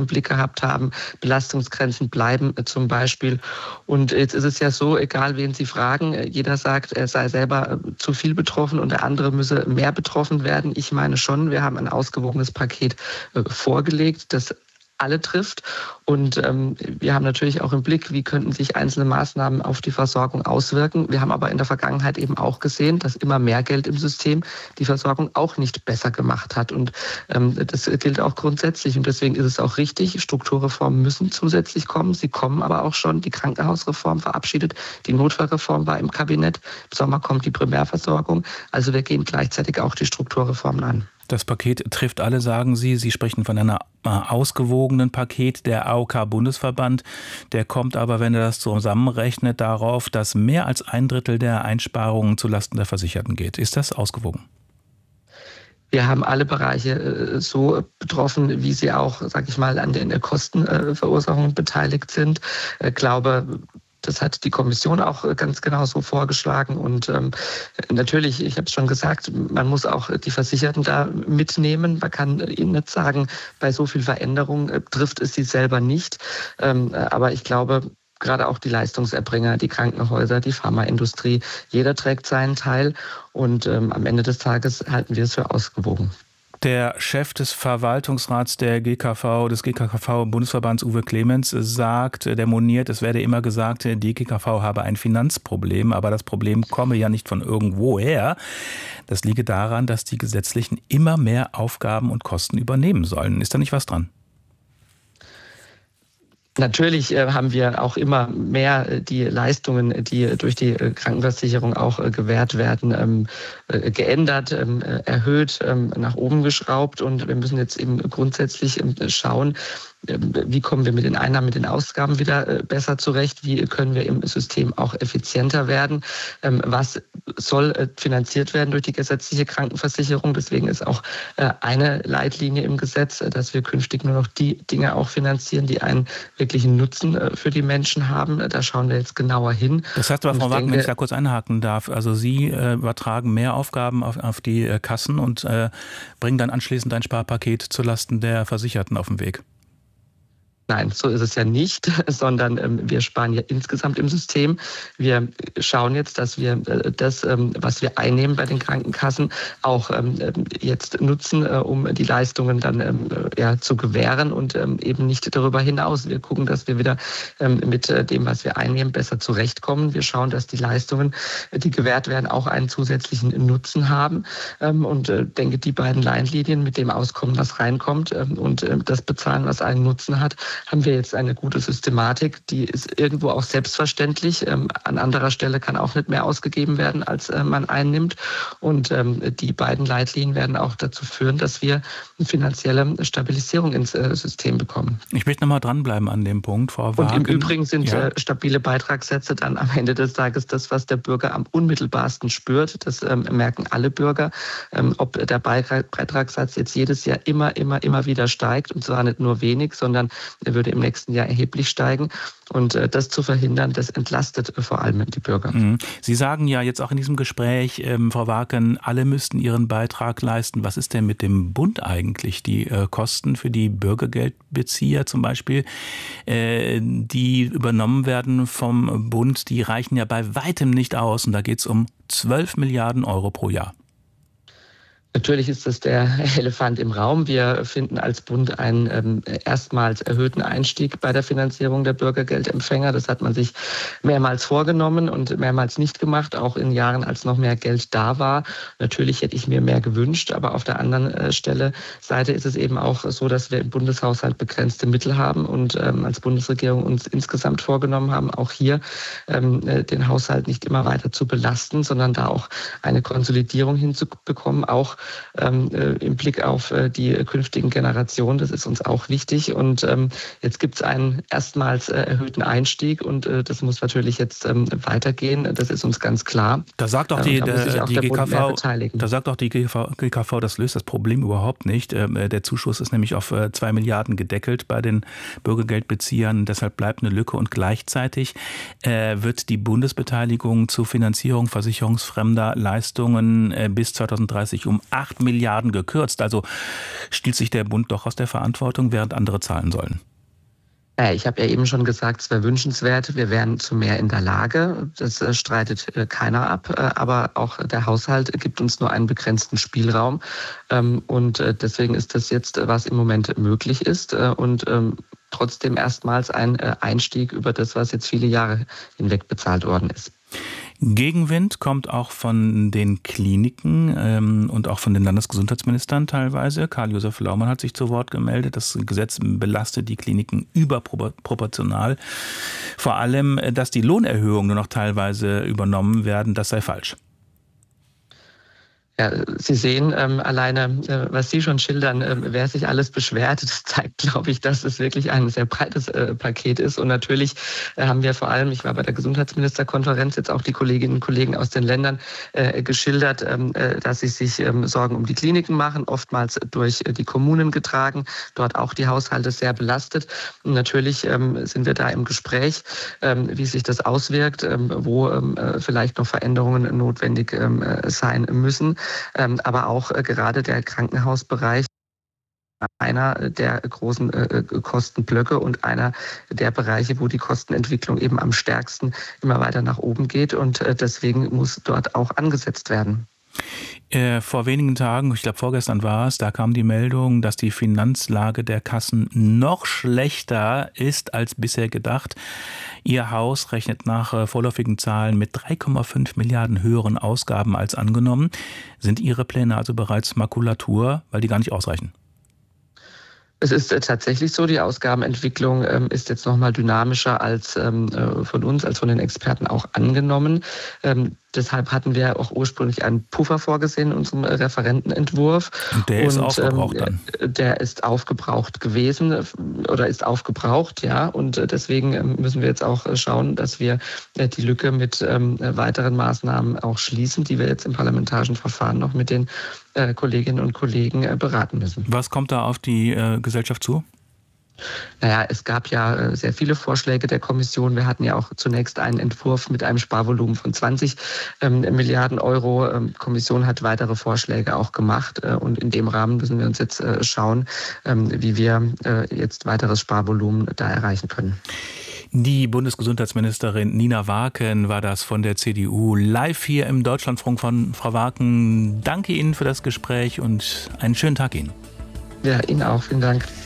im Blick gehabt haben. Belastungsgrenzen bleiben zum Beispiel. Und jetzt ist es ja so, egal wen Sie fragen, jeder sagt, er sei selber zu viel betroffen und der andere müsse mehr betroffen werden. Ich meine schon, wir haben ein ausgewogenes Paket vorgelegt, das alle trifft. Und wir haben natürlich auch im Blick, wie könnten sich einzelne Maßnahmen auf die Versorgung auswirken. Wir haben aber in der Vergangenheit eben auch gesehen, dass immer mehr Geld im System die Versorgung auch nicht besser gemacht hat. Und das gilt auch grundsätzlich. Und deswegen ist es auch richtig, Strukturreformen müssen zusätzlich kommen. Sie kommen aber auch schon. Die Krankenhausreform verabschiedet, die Notfallreform war im Kabinett. Im Sommer kommt die Primärversorgung. Also wir gehen gleichzeitig auch die Strukturreformen an. Das Paket trifft alle, sagen Sie. Sie sprechen von einem ausgewogenen Paket. Der AOK-Bundesverband, der kommt aber, wenn er das zusammenrechnet, darauf, dass mehr als 1/3 der Einsparungen zulasten der Versicherten geht. Ist das ausgewogen? Wir haben alle Bereiche so betroffen, wie sie auch, sage ich mal, an den Kostenverursachungen beteiligt sind. Ich glaube, das hat die Kommission auch ganz genau so vorgeschlagen. Und natürlich, ich habe es schon gesagt, man muss auch die Versicherten da mitnehmen. Man kann ihnen nicht sagen, bei so viel Veränderung trifft es sie selber nicht. Aber ich glaube, gerade auch die Leistungserbringer, die Krankenhäuser, die Pharmaindustrie, jeder trägt seinen Teil. Und am Ende des Tages halten wir es für ausgewogen. Der Chef des Verwaltungsrats des GKV-Bundesverbands, Uwe Clemens, der moniert, es werde immer gesagt, die GKV habe ein Finanzproblem, aber das Problem komme ja nicht von irgendwoher. Das liege daran, dass die Gesetzlichen immer mehr Aufgaben und Kosten übernehmen sollen. Ist da nicht was dran? Natürlich haben wir auch immer mehr die Leistungen, die durch die Krankenversicherung auch gewährt werden, geändert, erhöht, nach oben geschraubt. Und wir müssen jetzt eben grundsätzlich schauen, wie kommen wir mit den Einnahmen, mit den Ausgaben wieder besser zurecht? Wie können wir im System auch effizienter werden? Was soll finanziert werden durch die gesetzliche Krankenversicherung? Deswegen ist auch eine Leitlinie im Gesetz, dass wir künftig nur noch die Dinge auch finanzieren, die einen wirklichen Nutzen für die Menschen haben. Da schauen wir jetzt genauer hin. Das heißt aber, Frau Wagen, wenn ich da kurz einhaken darf, also Sie übertragen mehr Aufgaben auf die Kassen und bringen dann anschließend ein Sparpaket zulasten der Versicherten auf den Weg. Nein, so ist es ja nicht, sondern wir sparen ja insgesamt im System. Wir schauen jetzt, dass wir das, was wir einnehmen bei den Krankenkassen, auch jetzt nutzen, um die Leistungen dann zu gewähren und eben nicht darüber hinaus. Wir gucken, dass wir wieder mit dem, was wir einnehmen, besser zurechtkommen. Wir schauen, dass die Leistungen, die gewährt werden, auch einen zusätzlichen Nutzen haben. Und denke, die beiden Leitlinien mit dem Auskommen, was reinkommt und das Bezahlen, was einen Nutzen hat, haben wir jetzt eine gute Systematik, die ist irgendwo auch selbstverständlich. An anderer Stelle kann auch nicht mehr ausgegeben werden, als man einnimmt. Und die beiden Leitlinien werden auch dazu führen, dass wir eine finanzielle Stabilisierung ins System bekommen. Ich möchte nochmal dranbleiben an dem Punkt, Frau Wagen. Und im Übrigen sind stabile Beitragssätze dann am Ende des Tages das, was der Bürger am unmittelbarsten spürt. Das merken alle Bürger. Ob der Beitragssatz jetzt jedes Jahr immer wieder steigt, und zwar nicht nur wenig, sondern er würde im nächsten Jahr erheblich steigen. Und das zu verhindern, das entlastet vor allem die Bürger. Sie sagen ja jetzt auch in diesem Gespräch, Frau Wagen, alle müssten ihren Beitrag leisten. Was ist denn mit dem Bund eigentlich? Die Kosten für die Bürgergeldbezieher zum Beispiel, die übernommen werden vom Bund, die reichen ja bei weitem nicht aus. Und da geht es um 12 Milliarden Euro pro Jahr. Natürlich ist das der Elefant im Raum. Wir finden als Bund einen erstmals erhöhten Einstieg bei der Finanzierung der Bürgergeldempfänger. Das hat man sich mehrmals vorgenommen und mehrmals nicht gemacht, auch in Jahren, als noch mehr Geld da war. Natürlich hätte ich mir mehr gewünscht, aber auf der anderen Seite ist es eben auch so, dass wir im Bundeshaushalt begrenzte Mittel haben und als Bundesregierung uns insgesamt vorgenommen haben, auch hier den Haushalt nicht immer weiter zu belasten, sondern da auch eine Konsolidierung hinzubekommen, auch im Blick auf die künftigen Generationen. Das ist uns auch wichtig. Und jetzt gibt es einen erstmals erhöhten Einstieg und das muss natürlich jetzt weitergehen. Das ist uns ganz klar. Da sagt auch die GKV, das löst das Problem überhaupt nicht. Der Zuschuss ist nämlich auf 2 Milliarden gedeckelt bei den Bürgergeldbeziehern. Deshalb bleibt eine Lücke und gleichzeitig wird die Bundesbeteiligung zur Finanzierung versicherungsfremder Leistungen bis 2030 um 8 Milliarden gekürzt. Also stiehlt sich der Bund doch aus der Verantwortung, während andere zahlen sollen. Ich habe ja eben schon gesagt, es wäre wünschenswert, wir wären zu mehr in der Lage. Das streitet keiner ab. Aber auch der Haushalt gibt uns nur einen begrenzten Spielraum. Und deswegen ist das jetzt, was im Moment möglich ist. Und trotzdem erstmals ein Einstieg über das, was jetzt viele Jahre hinweg bezahlt worden ist. Gegenwind kommt auch von den Kliniken und auch von den Landesgesundheitsministern teilweise. Karl-Josef Laumann hat sich zu Wort gemeldet. Das Gesetz belastet die Kliniken überproportional. Vor allem, dass die Lohnerhöhungen nur noch teilweise übernommen werden, das sei falsch. Ja, Sie sehen alleine, was Sie schon schildern, wer sich alles beschwert, das zeigt, glaube ich, dass es wirklich ein sehr breites Paket ist. Und natürlich haben wir vor allem, ich war bei der Gesundheitsministerkonferenz, jetzt auch die Kolleginnen und Kollegen aus den Ländern geschildert, dass sie sich Sorgen um die Kliniken machen, oftmals durch die Kommunen getragen, dort auch die Haushalte sehr belastet. Und natürlich sind wir da im Gespräch, wie sich das auswirkt, wo vielleicht noch Veränderungen notwendig sein müssen. Aber auch gerade der Krankenhausbereich, einer der großen Kostenblöcke und einer der Bereiche, wo die Kostenentwicklung eben am stärksten immer weiter nach oben geht. Und deswegen muss dort auch angesetzt werden. Vor wenigen Tagen, ich glaube vorgestern war es, da kam die Meldung, dass die Finanzlage der Kassen noch schlechter ist als bisher gedacht. Ihr Haus rechnet nach vorläufigen Zahlen mit 3,5 Milliarden höheren Ausgaben als angenommen. Sind Ihre Pläne also bereits Makulatur, weil die gar nicht ausreichen? Es ist tatsächlich so, die Ausgabenentwicklung ist jetzt noch mal dynamischer als von uns, als von den Experten auch angenommen. Deshalb hatten wir auch ursprünglich einen Puffer vorgesehen in unserem Referentenentwurf. Und der ist aufgebraucht dann? Der ist aufgebraucht gewesen oder ist aufgebraucht, ja. Und deswegen müssen wir jetzt auch schauen, dass wir die Lücke mit weiteren Maßnahmen auch schließen, die wir jetzt im parlamentarischen Verfahren noch mit den Kolleginnen und Kollegen beraten müssen. Was kommt da auf die Gesellschaft zu? Naja, es gab ja sehr viele Vorschläge der Kommission. Wir hatten ja auch zunächst einen Entwurf mit einem Sparvolumen von 20 Milliarden Euro. Die Kommission hat weitere Vorschläge auch gemacht. Und in dem Rahmen müssen wir uns jetzt schauen, wie wir jetzt weiteres Sparvolumen da erreichen können. Die Bundesgesundheitsministerin Nina Waken war das von der CDU live hier im Deutschlandfunk von Frau Waken. Danke Ihnen für das Gespräch und einen schönen Tag Ihnen. Ja, Ihnen auch. Vielen Dank.